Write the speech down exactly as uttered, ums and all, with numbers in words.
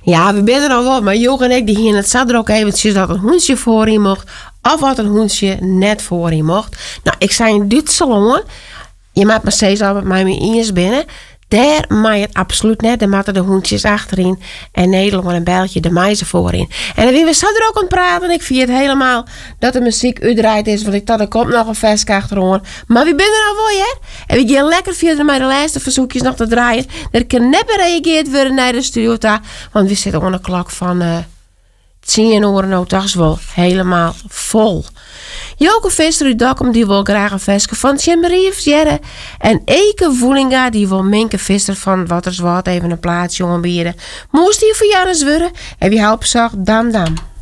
Ja, we zijn er al wel, maar Joch en ik die hier het zat er ook eventjes dat een hoentje voor je mocht. Of wat een hoentje net voor je mocht. Nou, ik zei in dit salon, je maakt maar steeds al met mij mee eens binnen. Daar maai het absoluut net. Daar matten de hoentjes achterin. En Nederland een bijltje de meisje voorin. En dan we zat er ook aan het praten. Ik vind het helemaal dat de muziek uitdraait is. Want ik dacht, er komt nog een vesk achterom. Maar wie ben er nou voor je? En we gaan lekker via mijn laatste verzoekjes nog te draaien. Dat ik net gereageerd worden naar de studio. Want we zitten onder de klok van uh, tien uur. Nou, dat is wel helemaal vol. Joke Visser uit Dokkum die wil graag een veske van Jean-Marie Vierre. En Eke Voelinga die wil Minke Visser van Wat is Wat even een plaatsje aanbieden. Moest hier voor Jannes worden en wie helpt zag Dam Dam.